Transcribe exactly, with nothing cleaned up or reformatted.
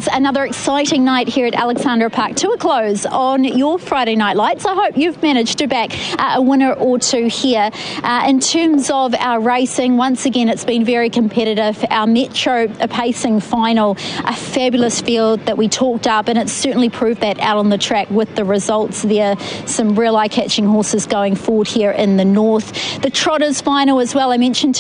brings another exciting night here at Alexandra Park to a close on your Friday Night Lights. I hope you've managed to back uh, a winner or two here. Uh, in terms of our racing, once again, it's been very competitive. Our Metro Pacing final, a fabulous field that we talked up, and it's certainly proved that out on the track with the results there. Some real eye-catching horses going forward here in the north. The Trotters final as well, I mentioned